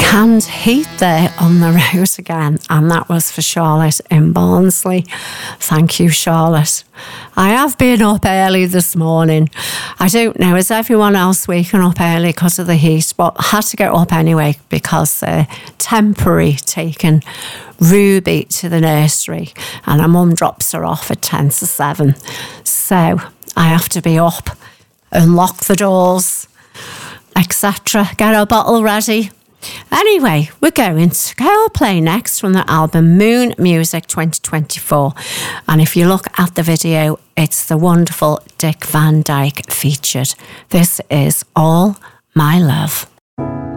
Canned Heat there on the road again, and that was for Charlotte in Barnsley. Thank you, Charlotte. I have been up early this morning. I don't know, is everyone else waking up early because of the heat? But I had to get up anyway because temporary taking Ruby to the nursery, and her mum drops her off at 10 to 7. So I have to be up, unlock the doors, etc. Get our bottle ready. Anyway, we're going to go play next from the album Moon Music 2024. And if you look at the video, it's the wonderful Dick Van Dyke featured. This is All My Love.